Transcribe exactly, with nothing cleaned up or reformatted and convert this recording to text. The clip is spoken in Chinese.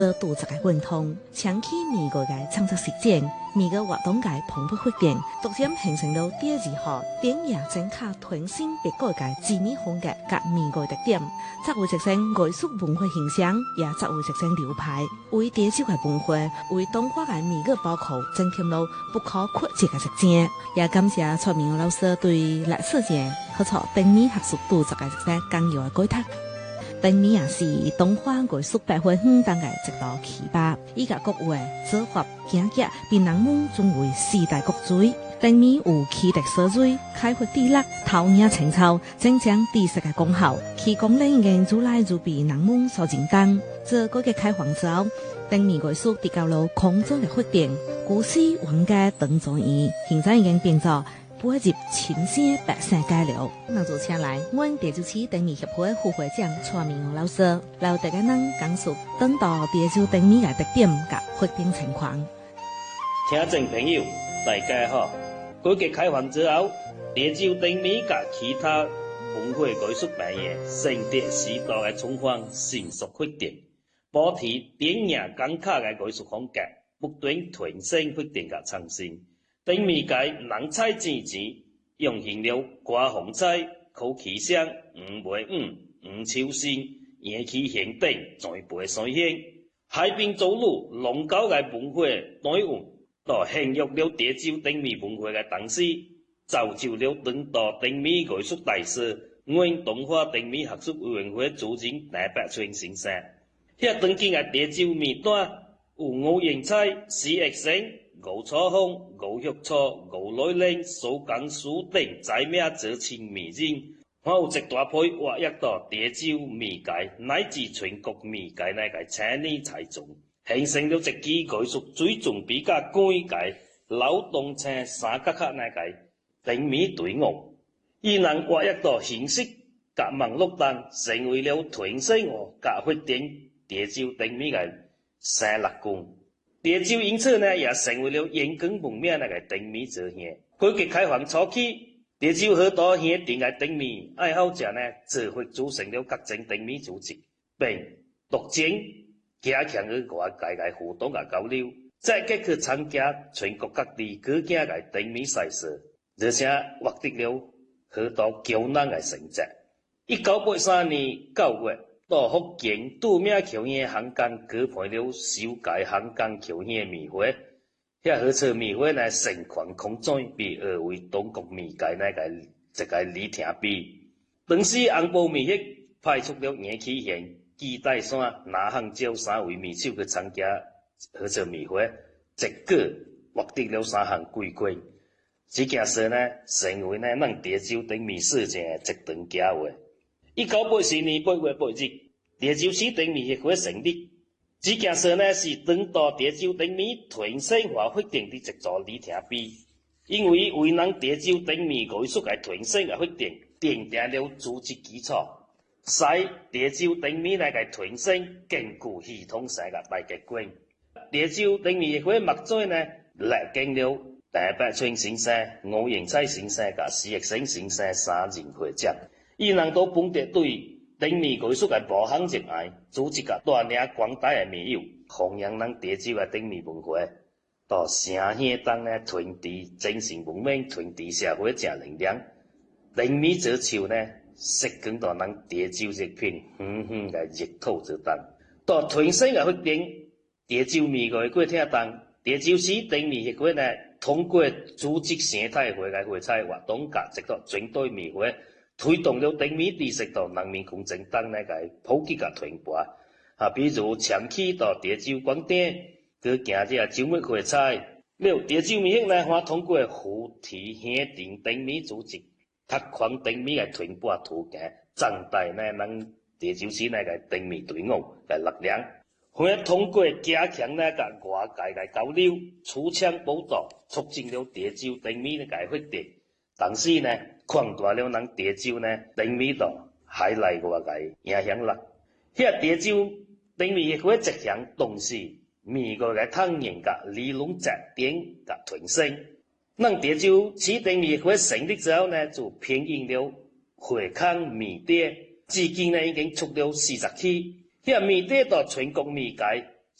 的杜这个运动，长期美國嘅創作實踐，美國活動嘅蓬勃發展，逐漸形成到第二號典雅整卡全新別個嘅自美風格及美國特點，則會實現藝術文化形象，也則會實現流派，為地州嘅文化，為東華嘅美國寶庫增添了不可或缺嘅實踐。也感謝蔡明老師對歷史嘅合作丁美學術杜這個嘅重要嘅改革。丁美也是東華藝術百貨園當嘅一道奇葩，依家各位做法行腳並人們尊為時代國粹。丁美有奇特所在，開發地力、陶冶情操，增強知識嘅功效，其功能研究來就比人們所認同。這改革開放之後，丁美藝術得到了空前嘅發展，古時往嘅當作義，現在已經變作波及千姓百姓交流，那就請來阮地州市丁美協會副會長蔡明陽老師，來大家能講述當代地州丁美嘅特點及發展情況。 聽眾朋友，大家好！改革開放之後，地州丁美及其他文化藝術產業承接時代嘅狀況迅速發展，保持典雅剛卡嘅藝術風格，不斷推升發展及創新。丁美界人才濟濟，用現了瓜紅菜、口氣香、五味五、五秋鮮、野氣香等栽培水香，海濱走路龍高嘅文化內容，都慶祝了地州丁美文化嘅當時，造就了當代丁美藝術大師，阮東華丁美學術委員會主任戴百川先生。遐當今嘅地州美段有吳英彩、史玉生、吳楚風、吳玉初、吳來玲、蘇江書等知名知青美人，還有一大批活躍到地州美界乃至全國美界那個青年才俊，形成了一支藝術水準比較高嘅勞動性三角卡那個丁美隊伍，伊能活躍到形式甲網絡當，成為了推升和甲發展地州丁美嘅生力軍。地州因此呢，也成為了延更聞名那個丁美之鄉。改革開放初期，地州許多鄉鎮嘅丁美愛好者呢，自發組成了各種丁美組織，並逐漸加強了外界嘅互動和交流，再繼續參加全國各地各家嘅丁美賽事，而且獲得了許多驕人嘅成績。一九八三年九月，到福建著名橋縣杭江舉辦了首屆杭江橋縣美會，遐好處美會呢盛況空前，被譽為中國美界那個一個里程碑。當時紅埔美協派出了顏啟賢、紀大山、拿行照三位美手去參加好處美會，結果獲得了三項桂冠。這件事呢，成為呢咱地州丁美事情的一段佳話。一九八四年八月八日，地州市丁美協會成立。這件事呢是當代地州丁美推升和發展的一座里程碑，因為為咱地州丁美藝術嘅推升和發展奠定了組織基礎，使地州丁美那個推升更具系統性嘅大結果。地州丁美協會目前呢歷經了戴百川先生、吳英彩先生和史玉生先生三任會長。伊能都本着對丁美藝術嘅無限熱愛，組織個帶領廣大嘅美友，弘揚咱地州嘅丁美文化，到城鄉當呢傳遞精神文明，傳遞社會正能量。丁美之秋呢，釋放到咱地州一片遠遠嘅熱土之當。到推升嘅發展，地州美藝過程當，地州市丁美協會呢，通過組織生態會嘅會採活動，甲一個專隊美會。推動了丁美知識到人民共振當那個普及甲傳播，啊，比如長期到地州廣電，去行這周末會採，了地州美協呢，還通過扶提鄉鎮丁美組織，拓寬丁美嘅傳播途徑，增大呢咱地州市那個丁美隊伍嘅力量，還通過加強那個外界嘅交流，出槍補助，促進了地州丁美嘅發展。同時呢，擴大了咱地州呢丁美到海內外嘅影響力。遐地州丁美協會一項重視美國嘅探研甲理論發展甲推升。咱地州市丁美協會成立之後呢，就聘用了會康美蝶，至今呢已經出了四十期。遐美蝶到全國美界